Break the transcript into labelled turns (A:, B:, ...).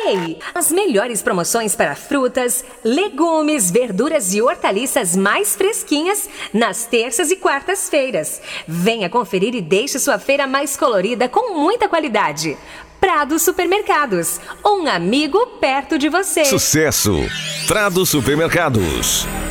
A: Ei, as melhores promoções para frutas, legumes, verduras e hortaliças mais fresquinhas nas terças e quartas-feiras. Venha conferir e deixe sua feira mais colorida com muita qualidade. Prado Supermercados, um amigo perto de você.
B: Sucesso! Prado Supermercados.